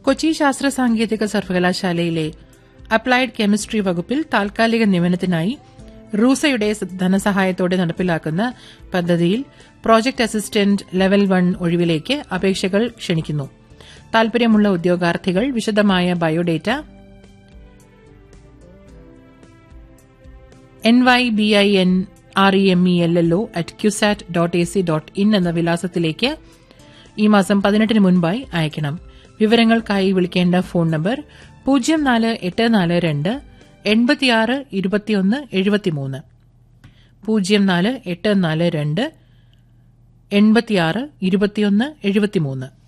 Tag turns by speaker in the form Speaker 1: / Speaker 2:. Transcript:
Speaker 1: കൊച്ചി ശാസ്ത്ര സാങ്കേതിക സർവകലാശാലയിലെ അപ്ലൈഡ് കെമിസ്ട്രി വകുപ്പിൽ താൽക്കാലിക നിയമനത്തിനായി റൂസയുടെ ധനസഹായത്തോടെ നടപ്പിലാക്കുന്ന പദ്ധതിയിൽ പ്രോജക്ട് അസിസ്റ്റന്റ് ലെവൽ 1 ഒഴിവിലേക്ക് അപേക്ഷകൾ ക്ഷണിക്കുന്നു. താൽപര്യമുള്ള ഉദ്യോഗാർത്ഥികൾ വിശദമായ ബയോഡേറ്റ nybinremello@qsat.ac.in എന്ന വിലാസത്തിലേക്ക് ഈ മാസം 18 മുൻപായി അയക്കണം. വിവരങ്ങൾക്കായി വിളിക്കേണ്ട ഫോൺ നമ്പർ 04842 86 21 73 04842 86 21 73.